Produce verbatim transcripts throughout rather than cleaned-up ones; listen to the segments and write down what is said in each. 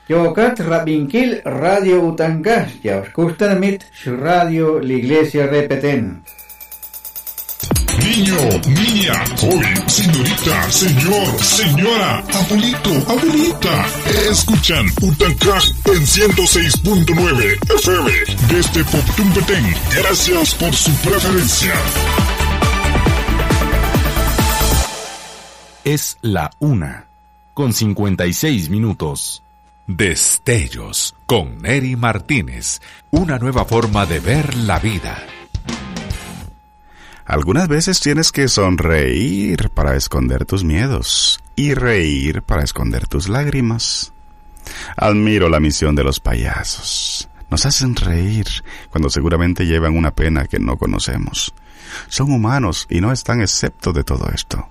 Yokat Rabinkil Radio Utangas, ya Kustanamit, Radio La Iglesia Repeten. Niño, niña, joven, señorita, señor, señora, abuelito, abuelita. Escuchan Utancaj en ciento seis punto nueve F M desde Poptumpetén. Gracias por su preferencia. Es la una, con cincuenta y seis minutos. Destellos con Neri Martínez. Una nueva forma de ver la vida. Algunas veces tienes que sonreír para esconder tus miedos y reír para esconder tus lágrimas. Admiro la misión de los payasos. Nos hacen reír cuando seguramente llevan una pena que no conocemos. Son humanos y no están exentos de todo esto.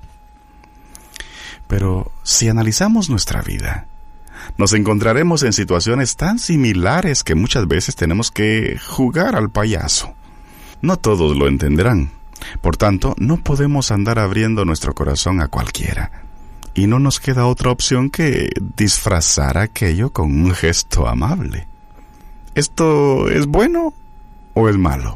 Pero si analizamos nuestra vida, nos encontraremos en situaciones tan similares que muchas veces tenemos que jugar al payaso. No todos lo entenderán. Por tanto, no podemos andar abriendo nuestro corazón a cualquiera. Y no nos queda otra opción que disfrazar aquello con un gesto amable. ¿Esto es bueno o es malo?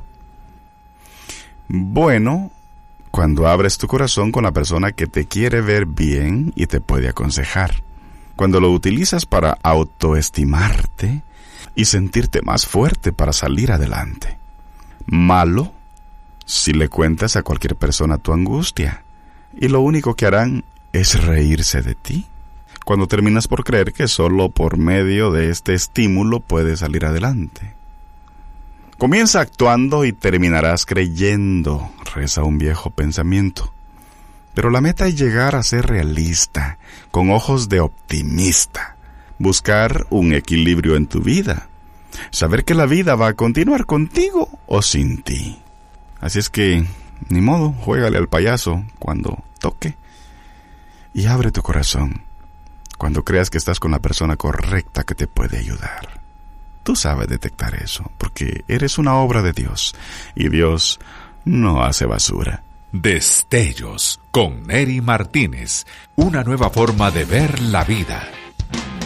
Bueno, cuando abres tu corazón con la persona que te quiere ver bien y te puede aconsejar. Cuando lo utilizas para autoestimarte y sentirte más fuerte para salir adelante. Malo si le cuentas a cualquier persona tu angustia, y lo único que harán es reírse de ti, cuando terminas por creer que solo por medio de este estímulo puedes salir adelante. Comienza actuando y terminarás creyendo, reza un viejo pensamiento. Pero la meta es llegar a ser realista, con ojos de optimista, buscar un equilibrio en tu vida, saber que la vida va a continuar contigo o sin ti. Así es que, ni modo, juégale al payaso cuando toque. Y abre tu corazón cuando creas que estás con la persona correcta que te puede ayudar. Tú sabes detectar eso, porque eres una obra de Dios, y Dios no hace basura. Destellos con Neri Martínez. Una nueva forma de ver la vida.